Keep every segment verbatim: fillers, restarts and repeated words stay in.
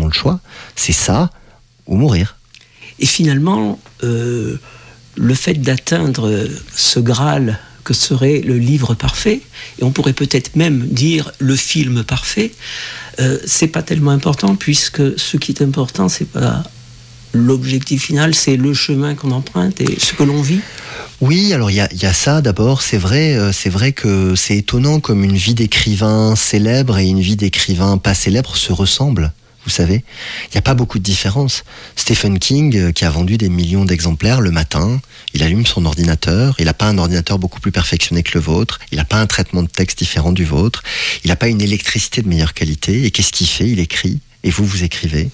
le choix. C'est ça ou mourir. Et finalement, euh, le fait d'atteindre ce Graal que serait le livre parfait, et on pourrait peut-être même dire le film parfait, euh, c'est pas tellement important, puisque ce qui est important, c'est pas l'objectif final, c'est le chemin qu'on emprunte et ce que l'on vit. Oui, alors il y a, y a ça d'abord, c'est vrai, euh, c'est vrai que c'est étonnant comme une vie d'écrivain célèbre et une vie d'écrivain pas célèbre se ressemblent. Vous savez, il n'y a pas beaucoup de différence. Stephen King, euh, qui a vendu des millions d'exemplaires le matin, il allume son ordinateur, il n'a pas un ordinateur beaucoup plus perfectionné que le vôtre, il n'a pas un traitement de texte différent du vôtre, il n'a pas une électricité de meilleure qualité, et qu'est-ce qu'il fait ? Il écrit, et vous, vous écrivez.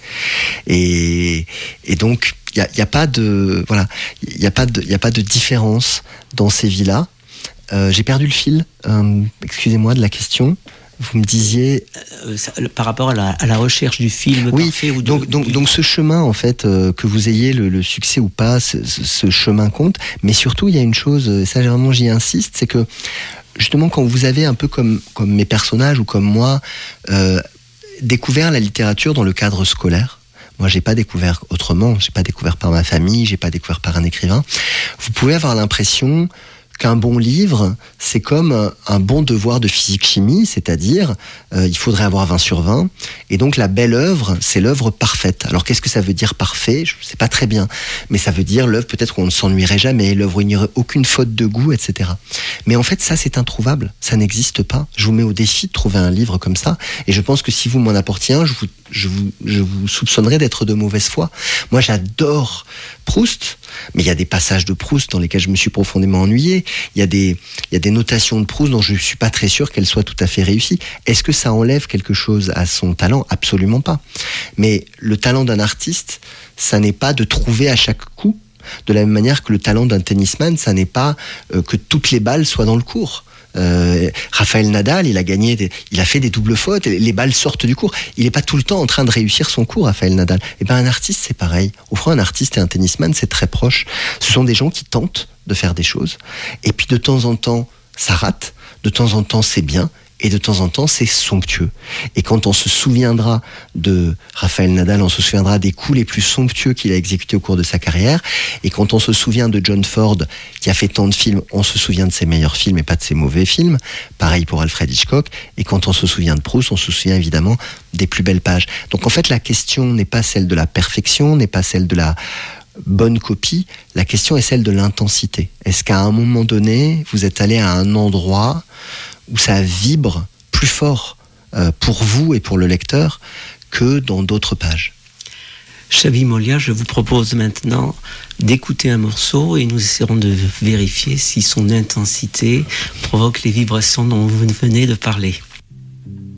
Et, et donc, il n'y a, y a pas de, voilà, il n'y a pas de, il n'y a pas de différence dans ces vies-là. Euh, j'ai perdu le fil, euh, excusez-moi de la question. Vous me disiez euh, ça, par rapport à la, à la recherche du film oui, parfait ou de, donc donc du... donc ce chemin en fait euh, que vous ayez le, le succès ou pas, ce, ce chemin compte. Mais surtout il y a une chose, et ça vraiment j'y insiste, c'est que justement quand vous avez un peu comme comme mes personnages ou comme moi euh, découvert la littérature dans le cadre scolaire. Moi, j'ai pas découvert autrement. J'ai pas découvert par ma famille. J'ai pas découvert par un écrivain. Vous pouvez avoir l'impression qu'un bon livre, c'est comme un bon devoir de physique-chimie, c'est-à-dire euh, il faudrait avoir vingt sur vingt, et donc la belle œuvre, c'est l'œuvre parfaite. Alors qu'est-ce que ça veut dire parfait ? Je ne sais pas très bien, mais ça veut dire l'œuvre peut-être où on ne s'ennuierait jamais, l'œuvre où il n'y aurait aucune faute de goût, et cetera. Mais en fait, ça c'est introuvable, ça n'existe pas. Je vous mets au défi de trouver un livre comme ça, et je pense que si vous m'en apportiez un, je vous, je vous, je vous soupçonnerais d'être de mauvaise foi. Moi, j'adore Proust, mais il y a des passages de Proust dans lesquels je me suis profondément ennuyé. Il y a des, il y a des notations de Proust dont je ne suis pas très sûr qu'elles soient tout à fait réussies. Est-ce que ça enlève quelque chose à son talent ? Absolument pas. Mais le talent d'un artiste, ça n'est pas de trouver à chaque coup. De la même manière que le talent d'un tennisman, ça n'est pas euh, que toutes les balles soient dans le court. Euh, Rafael Nadal, il a gagné, des, il a fait des doubles fautes, les balles sortent du court. Il n'est pas tout le temps en train de réussir son cours, Rafael Nadal. Et ben un artiste, c'est pareil. Au fond, un artiste et un tennisman, c'est très proche. Ce sont des gens qui tentent de faire des choses, et puis de temps en temps, ça rate. De temps en temps, c'est bien. Et de temps en temps, c'est somptueux. Et quand on se souviendra de Rafael Nadal, on se souviendra des coups les plus somptueux qu'il a exécutés au cours de sa carrière. Et quand on se souvient de John Ford, qui a fait tant de films, on se souvient de ses meilleurs films et pas de ses mauvais films. Pareil pour Alfred Hitchcock. Et quand on se souvient de Proust, on se souvient évidemment des plus belles pages. Donc en fait, la question n'est pas celle de la perfection, n'est pas celle de la bonne copie. La question est celle de l'intensité. Est-ce qu'à un moment donné, vous êtes allé à un endroit où ça vibre plus fort euh, pour vous et pour le lecteur que dans d'autres pages. Xavi Molia, je vous propose maintenant d'écouter un morceau et nous essaierons de vérifier si son intensité provoque les vibrations dont vous venez de parler.